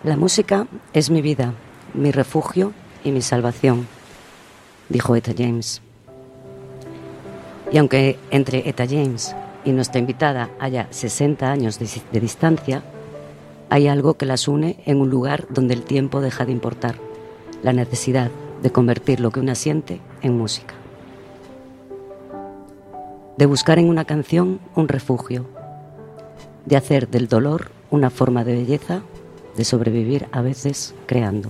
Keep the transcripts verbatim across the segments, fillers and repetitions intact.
La música es mi vida, mi refugio y mi salvación, dijo Etta James. Y aunque entre Etta James y nuestra invitada haya sesenta años de, de distancia, hay algo que las une en un lugar donde el tiempo deja de importar, la necesidad de convertir lo que una siente en música. De buscar en una canción un refugio, de hacer del dolor una forma de belleza, de sobrevivir a veces creando.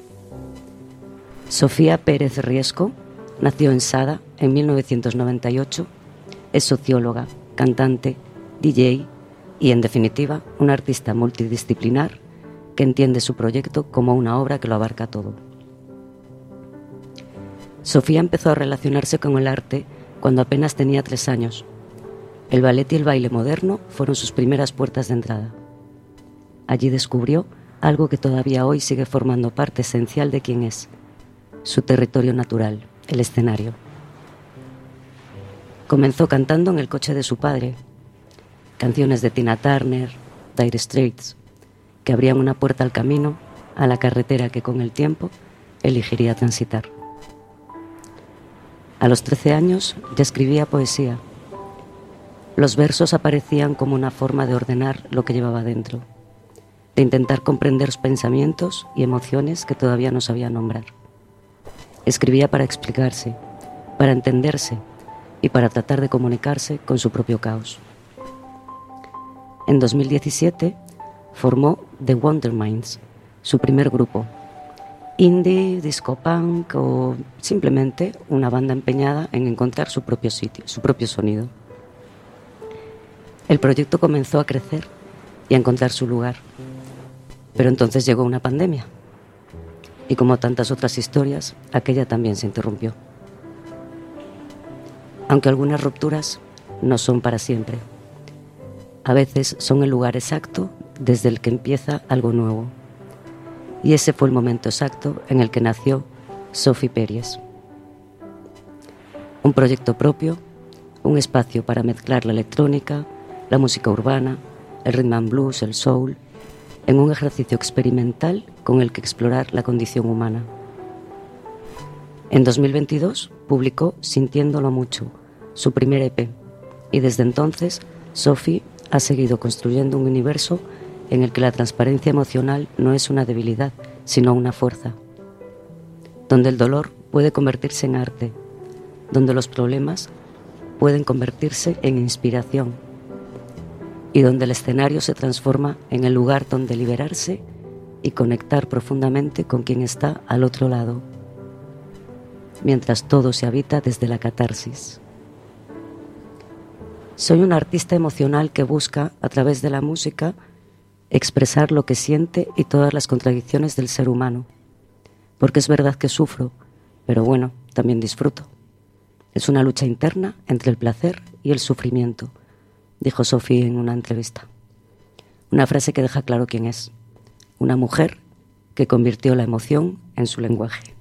Sofía Pérez Riesco nació en Sada en mil novecientos noventa y ocho, es socióloga, cantante, D J y, en definitiva, una artista multidisciplinar que entiende su proyecto como una obra que lo abarca todo. Sofía empezó a relacionarse con el arte cuando apenas tenía tres años. El ballet y el baile moderno fueron sus primeras puertas de entrada. Allí descubrió algo que todavía hoy sigue formando parte esencial de quién es, su territorio natural, el escenario. Comenzó cantando en el coche de su padre, canciones de Tina Turner, Dire Straits, que abrían una puerta al camino, a la carretera que con el tiempo elegiría transitar. A los trece años ya escribía poesía. Los versos aparecían como una forma de ordenar lo que llevaba dentro, de intentar comprender los pensamientos y emociones que todavía no sabía nombrar. Escribía para explicarse, para entenderse y para tratar de comunicarse con su propio caos. En dos mil diecisiete formó The Wonderminds, su primer grupo, indie, disco punk o simplemente una banda empeñada en encontrar su propio sitio, su propio sonido. El proyecto comenzó a crecer y a encontrar su lugar, pero entonces llegó una pandemia y, como tantas otras historias, aquella también se interrumpió. Aunque algunas rupturas no son para siempre, a veces son el lugar exacto desde el que empieza algo nuevo. Y ese fue el momento exacto en el que nació Sophie Pérez. Un proyecto propio, un espacio para mezclar la electrónica, la música urbana, el rhythm and blues, el soul, en un ejercicio experimental con el que explorar la condición humana. En dos mil veintidós publicó Sintiéndolo Mucho, su primer E P, y desde entonces Sophie ha seguido construyendo un universo en el que la transparencia emocional no es una debilidad, sino una fuerza, donde el dolor puede convertirse en arte, donde los problemas pueden convertirse en inspiración y donde el escenario se transforma en el lugar donde liberarse y conectar profundamente con quien está al otro lado, mientras todo se habita desde la catarsis. Soy una artista emocional que busca, a través de la música, expresar lo que siente y todas las contradicciones del ser humano, porque es verdad que sufro, pero bueno, también disfruto. Es una lucha interna entre el placer y el sufrimiento, dijo Sophie en una entrevista. Una frase que deja claro quién es, una mujer que convirtió la emoción en su lenguaje.